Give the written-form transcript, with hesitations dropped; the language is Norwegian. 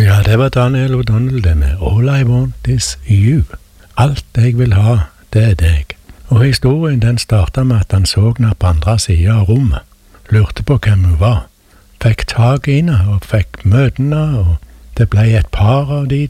Ja, det var Daniel O'Donnell det med All I Want Is You. Alt jeg vil ha, det er deg. Og historien den startet med at han så henne på andre siden av rommet, lurte på hvem hun var, fikk tag i henne og fikk møte henne, og det ble et par av de